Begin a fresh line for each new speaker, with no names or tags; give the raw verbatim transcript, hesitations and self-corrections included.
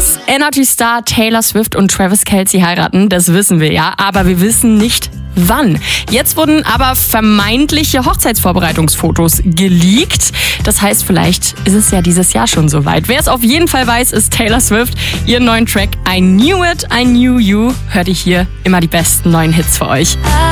Dass Energy Star Taylor Swift und Travis Kelce heiraten, das wissen wir ja, aber wir wissen nicht wann. Jetzt wurden aber vermeintliche Hochzeitsvorbereitungsfotos geleakt. Das heißt, vielleicht ist es ja dieses Jahr schon soweit. Wer es auf jeden Fall weiß, ist Taylor Swift. Ihren neuen Track I Knew It, I Knew You hört ihr hier. Immer die besten neuen Hits für euch.